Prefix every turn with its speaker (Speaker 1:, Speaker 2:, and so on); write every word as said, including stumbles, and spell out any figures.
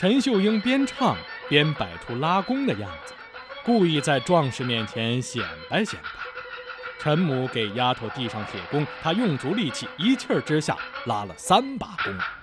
Speaker 1: 陈秀英边唱边摆出拉弓的样子，故意在壮士面前显摆显摆。陈母给丫头递上铁弓，她用足力气，一气儿之下拉了三把弓。